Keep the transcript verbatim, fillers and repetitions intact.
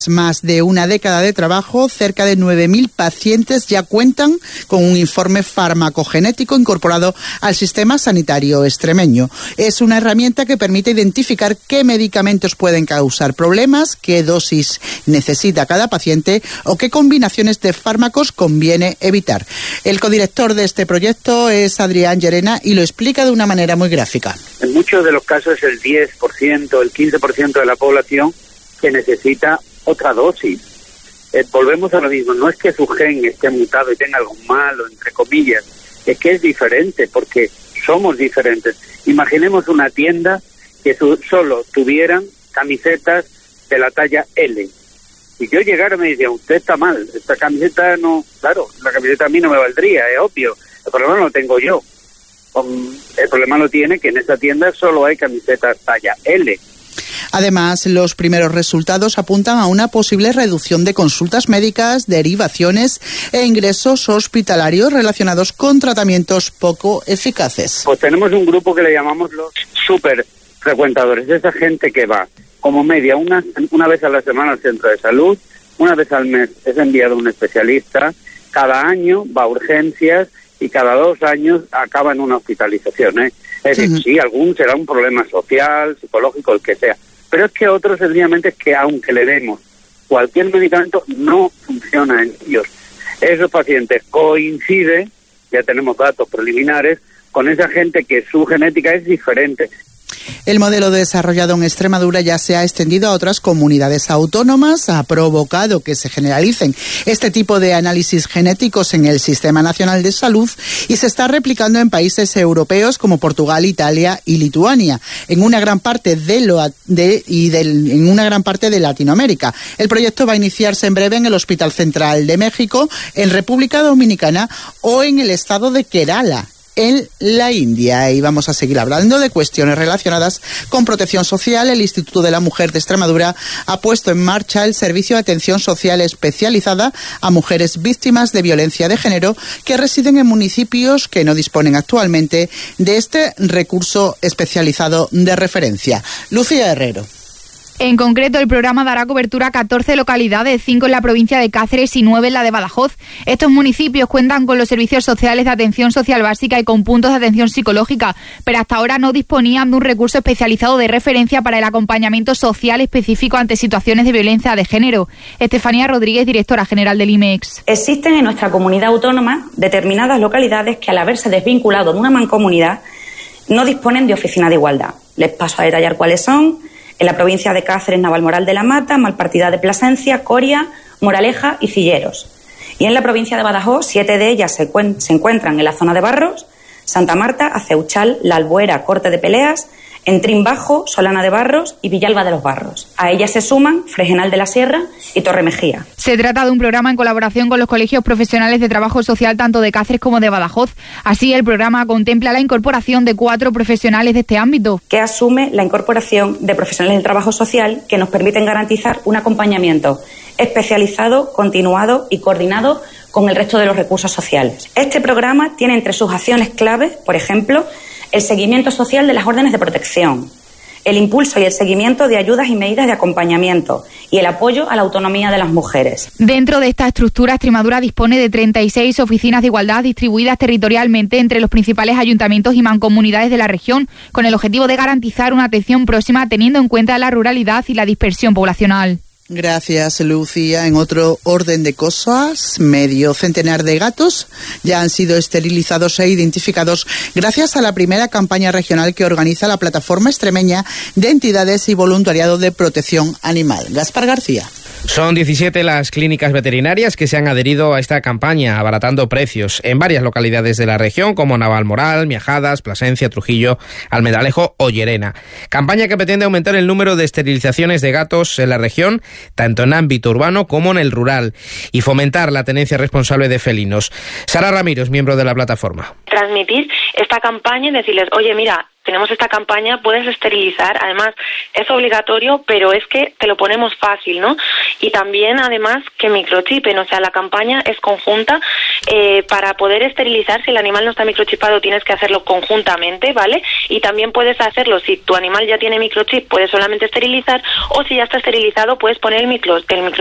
Más de una década de trabajo, cerca de nueve mil pacientes ya cuentan con un informe farmacogenético incorporado al sistema sanitario extremeño. Es una herramienta que permite identificar qué medicamentos pueden causar problemas, qué dosis necesita cada paciente o qué combinaciones de fármacos conviene evitar. El codirector de este proyecto es Adrián Llerena y lo explica de una manera muy gráfica. En muchos de los casos el diez por ciento, el quince por ciento de la población que necesita otra dosis. Eh, volvemos a lo mismo, no es que su gen esté mutado y tenga algo malo, entre comillas, es que es diferente, porque somos diferentes. Imaginemos una tienda que su, solo tuvieran camisetas de la talla L. Si yo llegara y me decía, usted está mal, esta camiseta no, claro, la camiseta a mí no me valdría, es obvio, el problema lo tengo yo. Um, el problema lo tiene que en esta tienda solo hay camisetas talla L. Además, los primeros resultados apuntan a una posible reducción de consultas médicas, derivaciones e ingresos hospitalarios relacionados con tratamientos poco eficaces. Pues tenemos un grupo que le llamamos los super frecuentadores, esa gente que va como media una, una vez a la semana al centro de salud, una vez al mes es enviado un especialista, cada año va a urgencias y cada dos años acaba en una hospitalización, ¿eh? Es decir, uh-huh. sí, algún será un problema social, psicológico, el que sea. Pero es que otros, sencillamente, es que aunque le demos cualquier medicamento, no funciona en ellos. Esos pacientes coinciden, ya tenemos datos preliminares, con esa gente que su genética es diferente. El modelo desarrollado en Extremadura ya se ha extendido a otras comunidades autónomas, ha provocado que se generalicen este tipo de análisis genéticos en el Sistema Nacional de Salud y se está replicando en países europeos como Portugal, Italia y Lituania, en una gran parte de lo de y del, en una gran parte de Latinoamérica. El proyecto va a iniciarse en breve en el Hospital Central de México, en República Dominicana o en el estado de Kerala, en la India. Y vamos a seguir hablando de cuestiones relacionadas con protección social. El Instituto de la Mujer de Extremadura ha puesto en marcha el servicio de atención social especializada a mujeres víctimas de violencia de género que residen en municipios que no disponen actualmente de este recurso especializado de referencia. Lucía Herrero. En concreto, el programa dará cobertura a catorce localidades, cinco en la provincia de Cáceres y nueve en la de Badajoz. Estos municipios cuentan con los servicios sociales de atención social básica y con puntos de atención psicológica, pero hasta ahora no disponían de un recurso especializado de referencia para el acompañamiento social específico ante situaciones de violencia de género. Estefanía Rodríguez, directora general del I M E X. Existen en nuestra comunidad autónoma determinadas localidades que, al haberse desvinculado de una mancomunidad, no disponen de oficina de igualdad. Les paso a detallar cuáles son. En la provincia de Cáceres, Navalmoral de la Mata, Malpartida de Plasencia, Coria, Moraleja y Cilleros. Y en la provincia de Badajoz, siete de ellas se, cuen- se encuentran en la zona de Barros, Santa Marta, Aceuchal, La Albuera, Corte de Peleas, Entrín Bajo, Solana de Barros y Villalba de los Barros. A ellas se suman Fregenal de la Sierra y Torre Mejía. Se trata de un programa en colaboración con los colegios profesionales de trabajo social tanto de Cáceres como de Badajoz. Así, el programa contempla la incorporación de cuatro profesionales de este ámbito. Que asume la incorporación de profesionales del trabajo social que nos permiten garantizar un acompañamiento especializado, continuado y coordinado con el resto de los recursos sociales. Este programa tiene entre sus acciones claves, por ejemplo, el seguimiento social de las órdenes de protección, el impulso y el seguimiento de ayudas y medidas de acompañamiento y el apoyo a la autonomía de las mujeres. Dentro de esta estructura, Extremadura dispone de treinta y seis oficinas de igualdad distribuidas territorialmente entre los principales ayuntamientos y mancomunidades de la región, con el objetivo de garantizar una atención próxima teniendo en cuenta la ruralidad y la dispersión poblacional. Gracias, Lucía. En otro orden de cosas, medio centenar de gatos ya han sido esterilizados e identificados gracias a la primera campaña regional que organiza la Plataforma Extremeña de Entidades y Voluntariado de Protección Animal. Gaspar García. Son diecisiete las clínicas veterinarias que se han adherido a esta campaña, abaratando precios en varias localidades de la región, como Navalmoral, Miajadas, Plasencia, Trujillo, Almedalejo o Llerena. Campaña que pretende aumentar el número de esterilizaciones de gatos en la región, tanto en ámbito urbano como en el rural, y fomentar la tenencia responsable de felinos. Sara Ramírez, miembro de la plataforma. Transmitir esta campaña y decirles, oye, mira, tenemos esta campaña, puedes esterilizar, además es obligatorio, pero es que te lo ponemos fácil, ¿no? Y también, además, que microchipen, o sea, la campaña es conjunta. Eh, para poder esterilizar, si el animal no está microchipado, tienes que hacerlo conjuntamente, ¿vale? Y también puedes hacerlo, si tu animal ya tiene microchip, puedes solamente esterilizar, o si ya está esterilizado, puedes poner el micro, el microchip